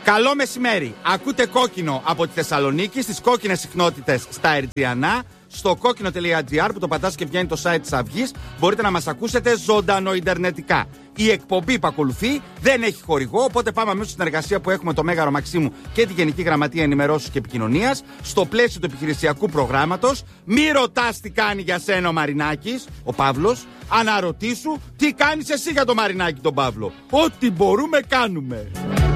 Καλό μεσημέρι. Ακούτε Κόκκινο από τη Θεσσαλονίκη στις κόκκινες συχνότητες στα Ερτζιανά. Στο κόκκινο.gr που το πατάς και βγαίνει το site της Αυγής, μπορείτε να μας ακούσετε ζωντανοιντερνετικά. Η εκπομπή που ακολουθεί δεν έχει χορηγό, οπότε πάμε αμέσως στην συνεργασία που έχουμε το Μέγαρο Μαξίμου και τη Γενική Γραμματεία Ενημερώσεως και Επικοινωνίας στο πλαίσιο του επιχειρησιακού προγράμματος. Μη ρωτάς τι κάνει για σένα ο Μαρινάκης, ο Παύλος, αναρωτήσου τι κάνεις εσύ για το Μαρινάκη τον Παύλο. Ό,τι μπορούμε κάνουμε.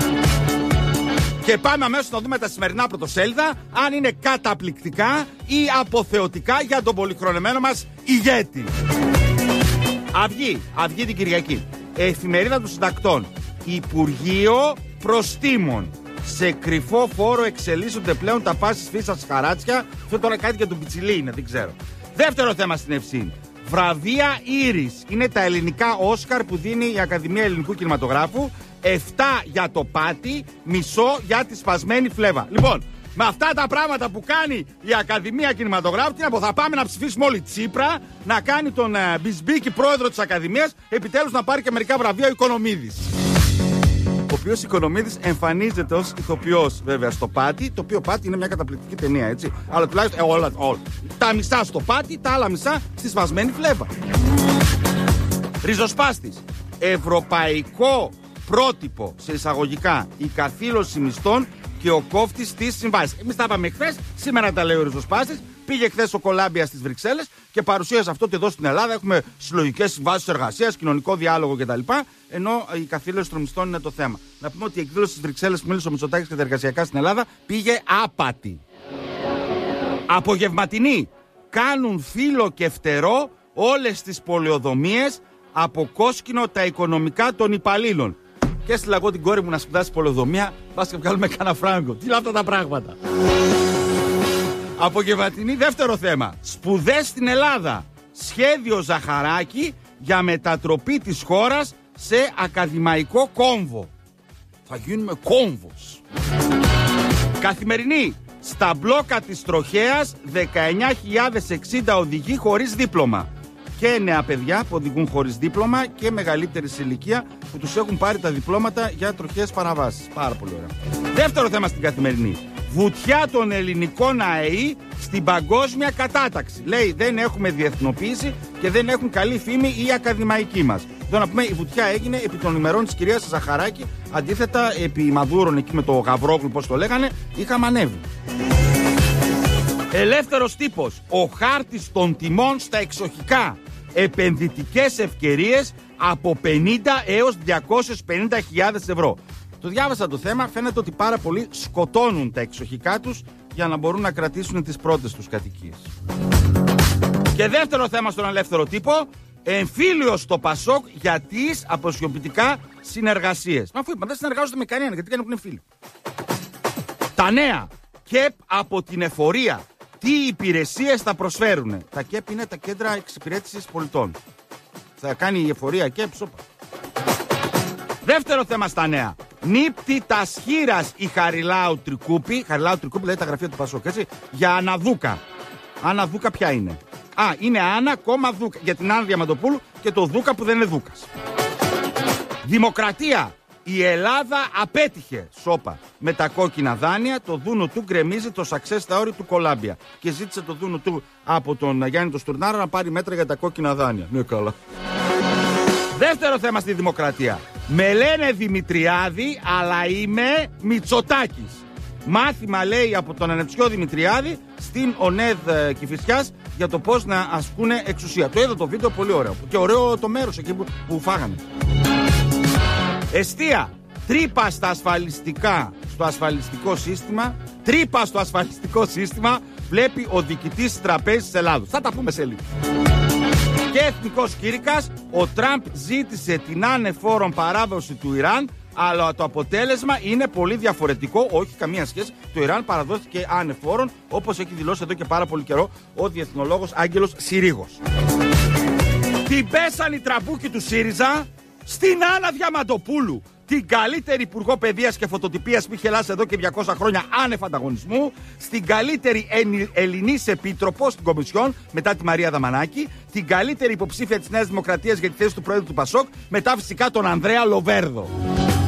Και πάμε αμέσως να δούμε τα σημερινά πρωτοσέλιδα, αν είναι καταπληκτικά ή αποθεωτικά για τον πολυχρονεμένο μας ηγέτη. Αυγή την Κυριακή. Εφημερίδα των Συντακτών. Υπουργείο Προστίμων. Σε κρυφό φόρο εξελίσσονται πλέον τα πάσης φύσας χαράτσια. Αυτό τώρα κάτι για τον Πιτσιλί είναι, δεν ξέρω. Δεύτερο θέμα στην Ευσύνη. Βραβεία Ήρης. Είναι τα ελληνικά Όσκαρ που δίνει η Ακαδημία Ελληνικού Κινηματογράφου. 7 για το πάτη, μισό για τη σπασμένη φλέβα. Λοιπόν, με αυτά τα πράγματα που κάνει η Ακαδημία Κινηματογράφου, τι να πω, θα πάμε να ψηφίσουμε όλοι Τσίπρα, να κάνει τον Μπισμπίκη πρόεδρο της Ακαδημίας, επιτέλους να πάρει και μερικά βραβεία ο Οικονομίδης. Ο οποίος Οικονομίδης εμφανίζεται ως ηθοποιός βέβαια στο Πάτη, το οποίο Πάτη είναι μια καταπληκτική ταινία, έτσι. Αλλά τουλάχιστον όλα. Τα μισά στο Πάτη, τα άλλα μισά στη σπασμένη φλέβα. Ριζοσπάστης. Ευρωπαϊκό πρότυπο, σε εισαγωγικά, η καθήλωση μισθών και ο κόφτης της συμβάσης. Εμείς τα είπαμε χθες, σήμερα τα λέει ο Ριζοσπάστης. Πήγε χθες ο Κολάμπια στις Βρυξέλλες και παρουσίασε αυτό ότι εδώ στην Ελλάδα έχουμε συλλογικές συμβάσεις εργασίας, κοινωνικό διάλογο κτλ. Ενώ η καθήλωση των μισθών είναι το θέμα. Να πούμε ότι η εκδήλωση στις Βρυξέλλες που μίλησε ο Μητσοτάκης και τα εργασιακά στην Ελλάδα πήγε άπατη. Απογευματινή. Κάνουν φύλλο και φτερό όλες τις πολεοδομίες, από κόσκινο τα οικονομικά των υπαλλήλων. Και έστειλα εγώ την κόρη μου να σπουδάσει πολεοδομία, πας και βγάλουμε κανένα φράγκο. Τι είναι αυτά τα πράγματα. Απογευματινή, δεύτερο θέμα. Σπουδές στην Ελλάδα. Σχέδιο Ζαχαράκη για μετατροπή της χώρας σε ακαδημαϊκό κόμβο. Θα γίνουμε κόμβος. Καθημερινή. Στα μπλόκα της τροχέας 19.060 οδηγοί χωρίς δίπλωμα. Και νέα παιδιά που οδηγούν χωρίς δίπλωμα και μεγαλύτερη σε ηλικία που τους έχουν πάρει τα διπλώματα για τροχαίες παραβάσεις. Πάρα πολύ ωραία. Δεύτερο θέμα στην Καθημερινή. Βουτιά των ελληνικών ΑΕΗ στην παγκόσμια κατάταξη. Λέει δεν έχουμε διεθνοποίηση και δεν έχουν καλή φήμη οι ακαδημαϊκοί μας. Εδώ να πούμε η βουτιά έγινε επί των ημερών της κυρίας Ζαχαράκη. Αντίθετα επί Μαδούρων εκεί με το Γαβρόγλου πώς το λέγανε είχαμε ανέβει. Ελεύθερος τύπος. Ο χάρτης των τιμών στα εξοχικά. Επενδυτικές ευκαιρίες από 50 έως 250.000 ευρώ. Το διάβασα το θέμα, φαίνεται ότι πάρα πολλοί σκοτώνουν τα εξοχικά τους για να μπορούν να κρατήσουν τις πρώτες τους κατοικίες. Και δεύτερο θέμα στον ελεύθερο τύπο, εμφύλιο στο Πασόκ για τις αποσιωπητικά συνεργασίες. Μα αφού είπα, δεν συνεργάζονται με κανέναν, γιατί κάνουν εμφύλιο. Τα νέα ΚΕΠ από την εφορία. Τι υπηρεσίες θα προσφέρουν. Τα ΚΕΠ είναι τα κέντρα εξυπηρέτησης πολιτών. Θα κάνει η εφορία ΚΕΠ, σώπα. Δεύτερο θέμα στα νέα. Νύπτη τας χείρας η Χαριλάου Τρικούπη. Χαριλάου Τρικούπη δηλαδή τα γραφεία του Πασόκ, έτσι. Για Αναδούκα. Αναδούκα ποια είναι. Είναι Άννα, Δούκα. Για την Άννα Διαμαντοπούλου και το Δούκα που δεν είναι Δούκας. Δημοκρατία. Η Ελλάδα απέτυχε, σώπα, με τα κόκκινα δάνεια. Το δούνο του γκρεμίζει το success story του Κολάμπια. Και ζήτησε το δούνο του από τον Γιάννη τον Στουρνάρα να πάρει μέτρα για τα κόκκινα δάνεια. Ναι, καλά. Δεύτερο θέμα στη Δημοκρατία. Με λένε Δημητριάδη, αλλά είμαι Μητσοτάκης. Μάθημα λέει από τον Ανεψιό Δημητριάδη στην ΟΝΕΔ Κηφισιάς για το πώς να ασκούνε εξουσία. Το είδα το βίντεο, πολύ ωραίο. Και ωραίο το μέρος εκεί που φάγανε. Εστία. Τρύπα στα στο ασφαλιστικό σύστημα. Τρύπα στο ασφαλιστικό σύστημα βλέπει ο διοικητής της Τραπέζης της Ελλάδος. Θα τα πούμε σε λίγο. Και εθνικός κήρυκας. Ο Τραμπ ζήτησε την ανεφόρον παράδοση του Ιράν, αλλά το αποτέλεσμα είναι πολύ διαφορετικό. Όχι καμία σχέση. Το Ιράν παραδόθηκε ανεφόρον, όπως έχει δηλώσει εδώ και πάρα πολύ καιρό ο διεθνολόγος Άγγελος Συρίγος. Την πέσαν οι τραμπούκοι του ΣΥΡΙΖΑ στην Άννα Διαμαντοπούλου, την καλύτερη υπουργό παιδείας και φωτοτυπίας που είχε Ελλάς εδώ και 200 χρόνια άνευ ανταγωνισμού, στην καλύτερη Ελληνής επίτροπο στην Κομισιόν μετά τη Μαρία Δαμανάκη, την καλύτερη υποψήφια της Νέας Δημοκρατίας για τη θέση του πρόεδρου του Πασόκ, μετά φυσικά τον Ανδρέα Λοβέρδο.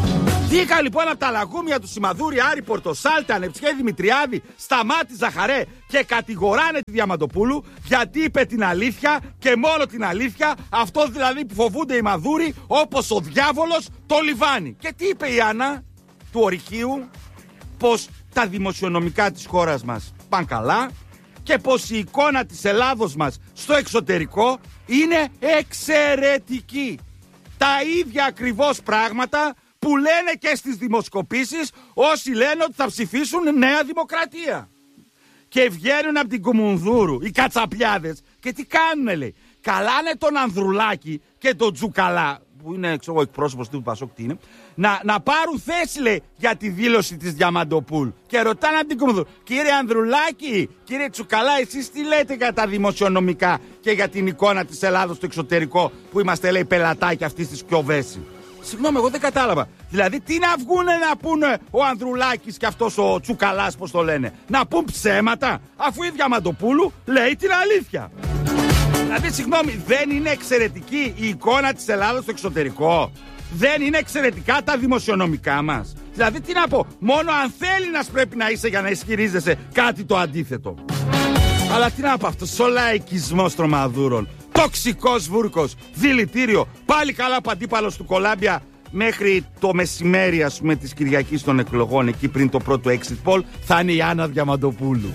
Βγήκα λοιπόν από τα λαγούμια του Σιμαδούρη, Άρη Πορτοσάλτα, Ανεψιέ Δημητριάδη, Σταμάτη Ζαχαρέ και κατηγοράνε τη Διαμαντοπούλου γιατί είπε την αλήθεια και μόνο την αλήθεια. Αυτό δηλαδή που φοβούνται οι Μαδούροι όπως ο διάβολος το λιβάνι. Και τι είπε η Άννα του Ορυχείου? Πως τα δημοσιονομικά της χώρας μας πάνε καλά και πως η εικόνα της Ελλάδος μας στο εξωτερικό είναι εξαιρετική. Τα ίδια ακριβώς πράγματα που λένε και στις δημοσκοπήσεις όσοι λένε ότι θα ψηφίσουν Νέα Δημοκρατία. Και βγαίνουν από την Κουμουνδούρου οι κατσαπιάδες και τι κάνουνε, λέει? Καλάνε τον Ανδρουλάκη και τον Τζουκαλά, που είναι εκπρόσωπος του Πασόκ, τι είναι, να πάρουν θέση, λέει, για τη δήλωση της Διαμαντοπούλου. Και ρωτάνε από την Κουμουνδούρου: κύριε Ανδρουλάκη, κύριε Τσουκαλά, εσείς τι λέτε για τα δημοσιονομικά και για την εικόνα της Ελλάδος στο εξωτερικό, που είμαστε, λέει, πελατάκια αυτής της Κιοβέση? Συγγνώμη, εγώ δεν κατάλαβα. Δηλαδή, τι να βγούνε να πούνε ο Ανδρουλάκης και αυτός ο Τσουκαλάς, πώς το λένε? Να πούν ψέματα, αφού η Διαμαντοπούλου λέει την αλήθεια. Δηλαδή, συγγνώμη, δεν είναι εξαιρετική η εικόνα της Ελλάδος στο εξωτερικό? Δεν είναι εξαιρετικά τα δημοσιονομικά μας? Δηλαδή, τι να πω, μόνο αν θέλει πρέπει να είσαι για να ισχυρίζεσαι κάτι το αντίθετο. Αλλά τι να πω, αυτός ο λαϊκισμός των Μαδούρων, τοξικός βούρκος, δηλητήριο, πάλι καλά που αντίπαλος του Κολάμπια μέχρι το μεσημέρι, ας πούμε, της Κυριακής των εκλογών, εκεί πριν το πρώτο exit poll, θα είναι η Άννα Διαμαντοπούλου.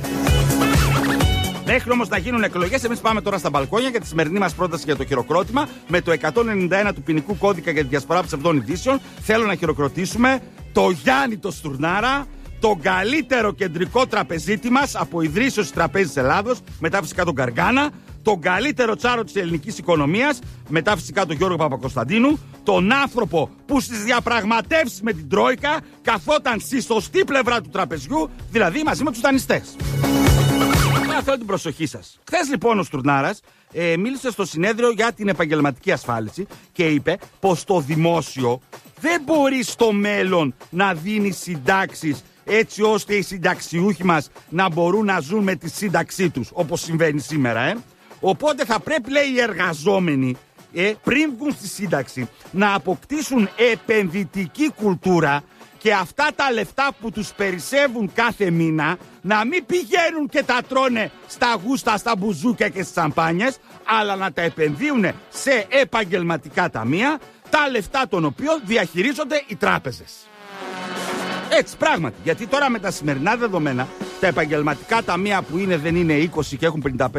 Μέχρι όμως να γίνουν εκλογές, εμείς πάμε τώρα στα μπαλκόνια για τη σημερινή μας πρόταση για το χειροκρότημα. Με το 191 του ποινικού κώδικα για τη διασπορά ψευδών ειδήσεων, θέλω να χειροκροτήσουμε το Γιάννη το Στουρνάρα, τον καλύτερο κεντρικό τραπεζίτη μας από ιδρύσεως της Τραπέζης Ελλάδος, μετά φυσικά τον Καργκάνα, τον καλύτερο τσάρο της ελληνικής οικονομίας, μετά φυσικά τον Γιώργο Παπακοσταντίνου, τον άνθρωπο που στις διαπραγματεύσεις με την Τρόικα καθόταν στη σωστή πλευρά του τραπεζιού, δηλαδή μαζί με τους δανειστές. Θέλω την προσοχή σας. Χθες λοιπόν ο Στουρνάρας μίλησε στο συνέδριο για την επαγγελματική ασφάλιση και είπε πως το δημόσιο δεν μπορεί στο μέλλον να δίνει συντάξεις έτσι ώστε οι συνταξιούχοι μας να μπορούν να ζουν με τη σύνταξή τους, όπως συμβαίνει σήμερα. Οπότε θα πρέπει, λέει, οι εργαζόμενοι πριν βγουν στη σύνταξη να αποκτήσουν επενδυτική κουλτούρα και αυτά τα λεφτά που τους περισσεύουν κάθε μήνα να μην πηγαίνουν και τα τρώνε στα γούστα, στα μπουζούκια και στις σαμπάνιες, αλλά να τα επενδύουν σε επαγγελματικά ταμεία, τα λεφτά των οποίων διαχειρίζονται οι τράπεζες. Έτσι, πράγματι. Γιατί τώρα με τα σημερινά δεδομένα, τα επαγγελματικά ταμεία που δεν είναι 20 και έχουν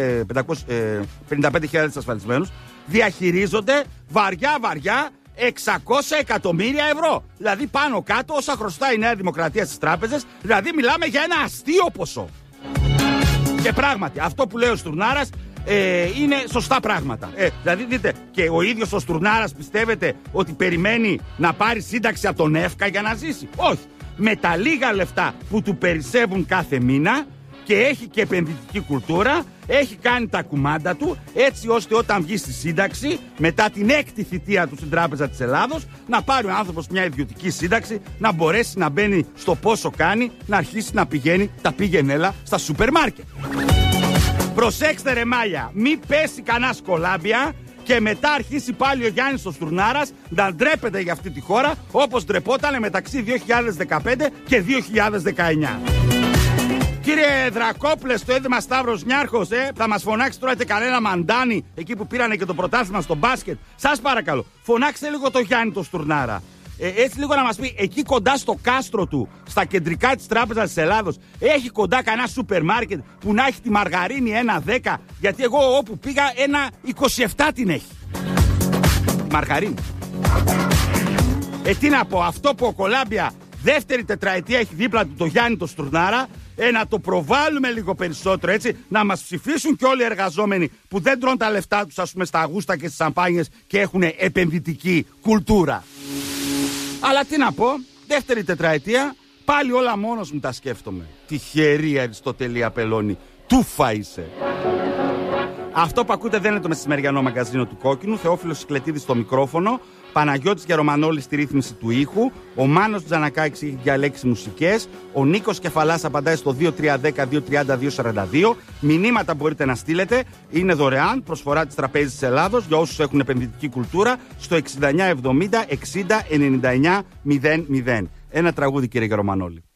55.000 ασφαλισμένους, διαχειρίζονται βαριά 600 εκατομμύρια ευρώ. Δηλαδή πάνω κάτω όσα χρωστάει η Νέα Δημοκρατία στις τράπεζες, δηλαδή μιλάμε για ένα αστείο ποσό. Και πράγματι, αυτό που λέει ο Στουρνάρας είναι σωστά πράγματα. Δηλαδή δείτε, και ο ίδιος ο Στουρνάρας πιστεύετε ότι περιμένει να πάρει σύνταξη από τον ΕΦΚΑ για να ζήσει? Όχι. Με τα λίγα λεφτά που του περισσεύουν κάθε μήνα και έχει και επενδυτική κουλτούρα, έχει κάνει τα κουμάντα του έτσι ώστε όταν βγει στη σύνταξη, μετά την 6η θητεία του στην Τράπεζα της Ελλάδος, να πάρει ο άνθρωπος μια ιδιωτική σύνταξη, να μπορέσει να μπαίνει στο πόσο κάνει, να αρχίσει να πηγαίνει τα πήγαινέλα στα σούπερ μάρκετ. Προσέξτε ρε μάλια, μη πέσει κανένα Κολάμπια και μετά αρχίσει πάλι ο Γιάννης ο Στουρνάρας να ντρέπεται για αυτή τη χώρα όπως ντρεπότανε μεταξύ 2015 και 2019. Κύριε Δρακόπουλε, στο Έδημα Σταύρος Νιάρχος, θα μας φωνάξει τώρα κανένα μαντάνι εκεί που πήρανε και το πρωτάθλημα στο μπάσκετ? Σας παρακαλώ, φωνάξτε λίγο το Γιάννη το Στουρνάρα. Έτσι λίγο να μας πει, εκεί κοντά στο κάστρο του, στα κεντρικά της Τράπεζας της Ελλάδος, έχει κοντά κανένα σούπερ μάρκετ που να έχει τη μαργαρίνη 1,10? Γιατί εγώ όπου πήγα 1,27 την έχει. Μαργαρίνη. Τι να πω, αυτό που ο Κολάμπια δεύτερη τετραετία έχει δίπλα του το Γιάννη το Στουρνάρα, να το προβάλλουμε λίγο περισσότερο, έτσι, να μας ψηφίσουν και όλοι οι εργαζόμενοι που δεν τρώνε τα λεφτά τους, ας πούμε, στα αγούστα και στις σαμπάνιες και έχουν επενδυτική κουλτούρα. Αλλά τι να πω, δεύτερη τετραετία, πάλι όλα μόνος μου τα σκέφτομαι. Τυχερή Αριστοτελή Απελώνη, τούφα είσαι. Αυτό που ακούτε δεν είναι το μεσημεριανό μαγκαζίνο του Κόκκινου, Θεόφιλος Σικλετίδης στο μικρόφωνο. Παναγιώτης Γερομανόλης στη ρύθμιση του ήχου. Ο Μάνος Τζανακάκης έχει διαλέξει μουσικές. Ο Νίκος Κεφαλάς απαντάει στο 2310-230-242. Μηνύματα μπορείτε να στείλετε. Είναι δωρεάν. Προσφορά της Τραπέζης της Ελλάδος για όσους έχουν επενδυτική κουλτούρα στο 6970 60 99 00. Ένα τραγούδι, κύριε Γερομανόλη.